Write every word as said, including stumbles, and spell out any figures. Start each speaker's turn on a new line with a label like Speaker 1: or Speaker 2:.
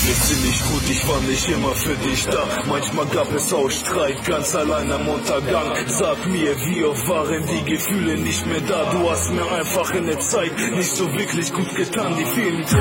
Speaker 1: mir ziemlich gut, ich war nicht immer für dich da. Manchmal gab es auch Streit, ganz allein am Untergang. Sag mir, wie oft waren die Gefühle nicht mehr da? Du hast mir einfach in der Zeit nicht so wirklich gut getan, die vielen